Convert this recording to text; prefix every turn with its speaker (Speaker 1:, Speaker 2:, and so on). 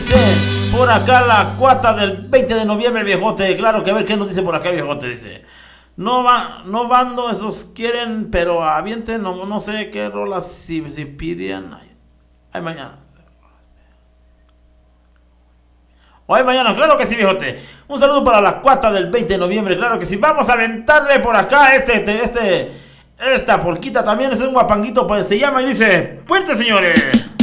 Speaker 1: dice por acá la cuata del 20 de noviembre, viejote. Claro que a ver qué nos dice por acá, viejote. Dice: no bando, esos quieren, pero avienten, no sé qué rolas si piden. Ay, mañana. Hoy mañana, claro que sí, viejote. Un saludo para la cuata del 20 de noviembre, claro que sí. Vamos a aventarle por acá esta porquita también es un guapanguito, pues se llama y dice: ¡Puente, señores!